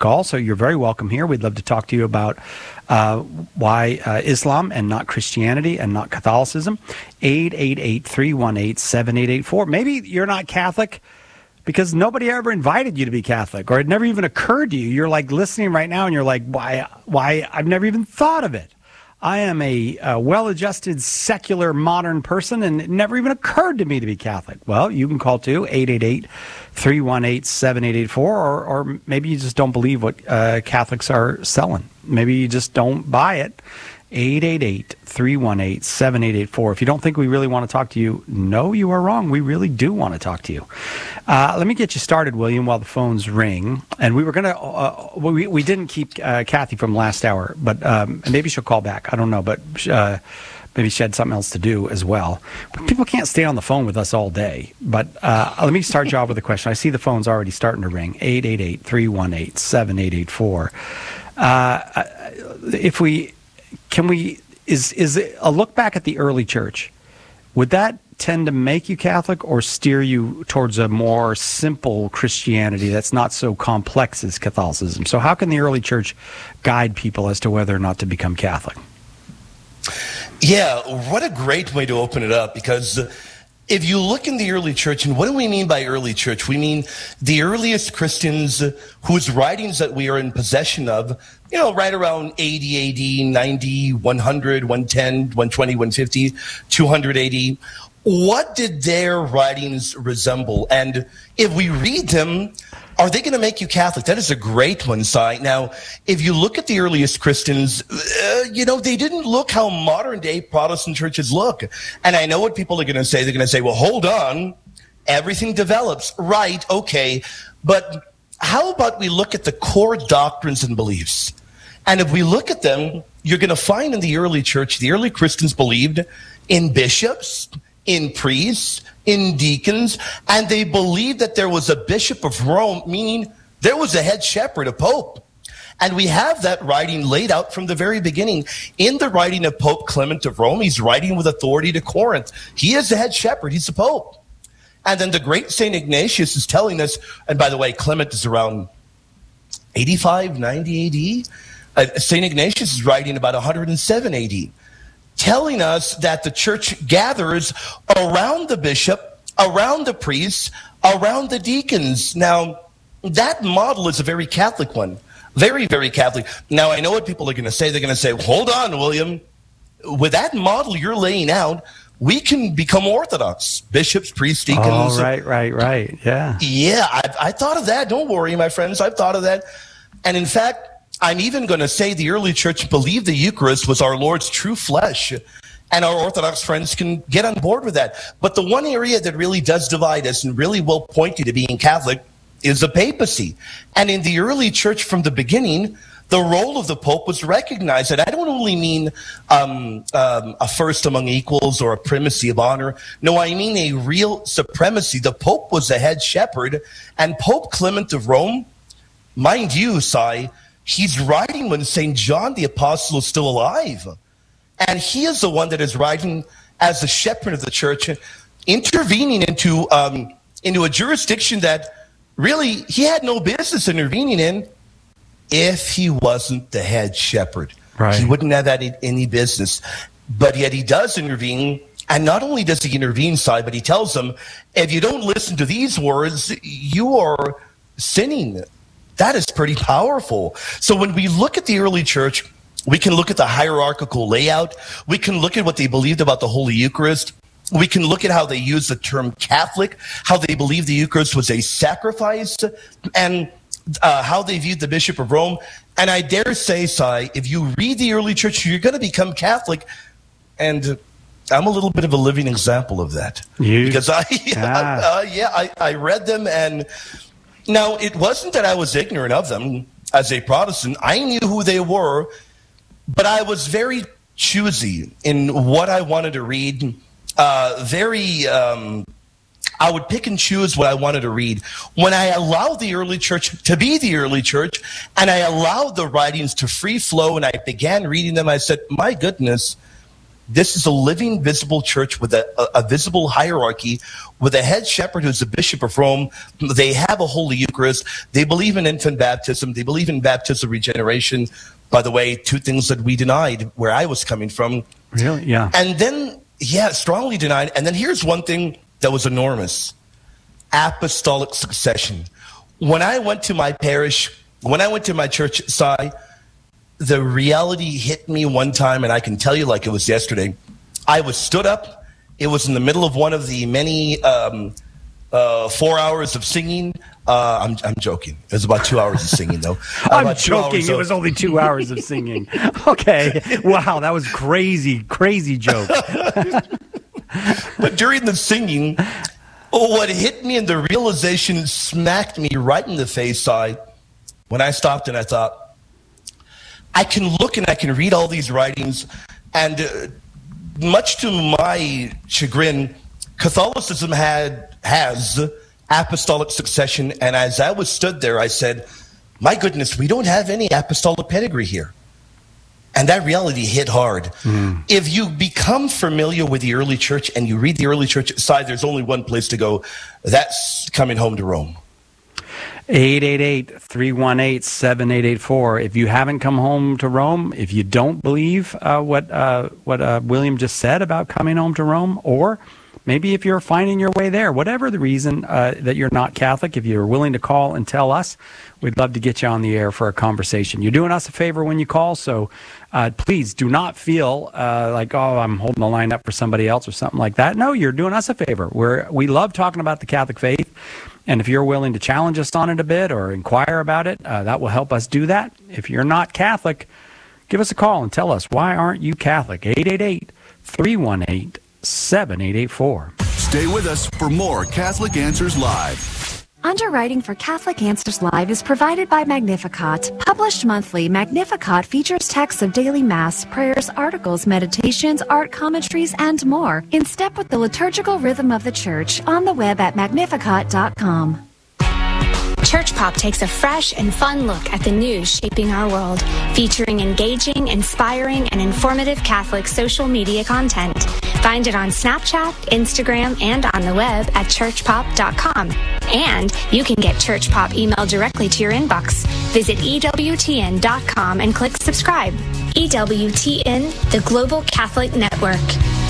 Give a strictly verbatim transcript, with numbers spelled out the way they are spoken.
call, so you're very welcome here. We'd love to talk to you about uh, why uh, Islam and not Christianity and not Catholicism. eight eight eight, three one eight, seven eight eight four. Maybe you're not Catholic because nobody ever invited you to be Catholic, or it never even occurred to you. You're like listening right now and you're like, why, why? I've never even thought of it. I am a, a well-adjusted, secular, modern person, and it never even occurred to me to be Catholic. Well, you can call, too, eight eight eight, three one eight, seven eight eight four, or, or maybe you just don't believe what uh, Catholics are selling. Maybe you just don't buy it. eight eight eight, three one eight, seven eight eight four. If you don't think we really want to talk to you, no, you are wrong. We really do want to talk to you. Uh, let me get you started, William, while the phones ring. And we were going to, uh, we, we didn't keep uh, Kathy from last hour, but um, maybe she'll call back. I don't know, but uh, maybe she had something else to do as well. But people can't stay on the phone with us all day. But uh, let me start you off with a question. I see the phone's already starting to ring. eight eight eight, three one eight, seven eight eight four. Uh, if we... Can we, is is it a look back at the early church, would that tend to make you Catholic or steer you towards a more simple Christianity that's not so complex as Catholicism? So how can the early church guide people as to whether or not to become Catholic? Yeah, what a great way to open it up, because if you look in the early church, and what do we mean by early church? We mean the earliest Christians whose writings that we are in possession of, you know, right around eighty A D, ninety, one hundred, one ten, one twenty, one fifty, two hundred A D. What did their writings resemble? And if we read them, are they going to make you Catholic? That is a great one, Si. Now, if you look at the earliest Christians, uh, you know, they didn't look how modern-day Protestant churches look. And I know what people are going to say. They're going to say, well, hold on. Everything develops. Right, okay. But how about we look at the core doctrines and beliefs? And if we look at them, you're going to find in the early church, the early Christians believed in bishops, in priests, in deacons, and they believed that there was a bishop of Rome, meaning there was a head shepherd, a pope. And we have that writing laid out from the very beginning. In the writing of Pope Clement of Rome, he's writing with authority to Corinth. He is the head shepherd. He's the pope. And then the great Saint Ignatius is telling us, and by the way, Clement is around eighty-five, ninety A D. Uh, Saint Ignatius is writing about one hundred seven A D, telling us that the church gathers around the bishop, around the priests, around the deacons. Now, that model is a very Catholic one. Very, very Catholic. Now, I know what people are going to say. They're going to say, hold on, William. With that model you're laying out, we can become Orthodox. Bishops, priests, deacons. Oh, right, right, right. Yeah. Yeah, I, I thought of that. Don't worry, my friends. I've thought of that. And in fact, I'm even going to say the early church believed the Eucharist was our Lord's true flesh. And our Orthodox friends can get on board with that. But the one area that really does divide us and really will point you to being Catholic is the papacy. And in the early church from the beginning, the role of the Pope was recognized. And I don't only mean um, um, a first among equals or a primacy of honor. No, I mean a real supremacy. The Pope was the head shepherd. And Pope Clement of Rome, mind you, Si, he's writing when Saint John the Apostle is still alive. And he is the one that is writing as the shepherd of the church, intervening into um, into a jurisdiction that really he had no business intervening in if he wasn't the head shepherd. Right. He wouldn't have any, any business. But yet he does intervene. And not only does he intervene, Si, but he tells them, if you don't listen to these words, you are sinning. That is pretty powerful. So when we look at the early church, we can look at the hierarchical layout. We can look at what they believed about the Holy Eucharist. We can look at how they use the term Catholic, how they believed the Eucharist was a sacrifice, and uh, how they viewed the Bishop of Rome. And I dare say, Si, if you read the early church, you're going to become Catholic. And I'm a little bit of a living example of that. You? Because I, ah. uh, yeah, I, I read them, and now it wasn't that I was ignorant of them as a Protestant. I knew who they were, but I was very choosy in what I wanted to read. Uh, very, um, I would pick and choose what I wanted to read. When I allowed the early church to be the early church, and I allowed the writings to free flow, and I began reading them, I said, my goodness, This is a living, visible church with a, a, a visible hierarchy, with a head shepherd who's the Bishop of Rome. They have a Holy Eucharist. They believe in infant baptism. They believe in baptism regeneration. By the way, two things that we denied where I was coming from. Really? Yeah. And then, yeah, strongly denied. And then here's one thing that was enormous. Apostolic succession. When I went to my parish, when I went to my church at Si, the reality hit me one time, and I can tell you like it was yesterday. I was stood up. It was in the middle of one of the many um, uh, four hours of singing. Uh, I'm, I'm joking. It was about two hours of singing, though. Uh, I'm joking. It was only two hours of singing. Okay. Wow, that was crazy, crazy joke. But during the singing, oh, what hit me and the realization smacked me right in the face side when I stopped and I thought, I can look and I can read all these writings, and uh, much to my chagrin, Catholicism had has apostolic succession, and as I was stood there, I said, my goodness, we don't have any apostolic pedigree here. And that reality hit hard. Mm. If you become familiar with the early church and you read the early church side, there's only one place to go. That's Coming Home to Rome. eight eight eight, three one eight, seven eight eight four. If you haven't come home to Rome, if you don't believe uh, what uh, what uh, William just said about coming home to Rome, or maybe if you're finding your way there, whatever the reason uh, that you're not Catholic, if you're willing to call and tell us, we'd love to get you on the air for a conversation. You're doing us a favor when you call, so uh, please do not feel uh, like, oh, I'm holding the line up for somebody else or something like that. No, you're doing us a favor. We're, we love talking about the Catholic faith, and if you're willing to challenge us on it a bit or inquire about it, uh, that will help us do that. If you're not Catholic, give us a call and tell us, why aren't you Catholic? eight eight eight, three one eight, seven eight eight four. Stay with us for more Catholic Answers Live. Underwriting for Catholic Answers Live is provided by Magnificat. Published monthly, Magnificat features texts of daily Mass, prayers, articles, meditations, art commentaries, and more, in step with the liturgical rhythm of the Church, on the web at magnificat dot com. Church Pop takes a fresh and fun look at the news shaping our world, featuring engaging, inspiring, and informative Catholic social media content. Find it on Snapchat, Instagram, and on the web at church pop dot com. And you can get Church Pop emailed directly to your inbox. Visit E W T N dot com and click subscribe. E W T N, the Global Catholic Network.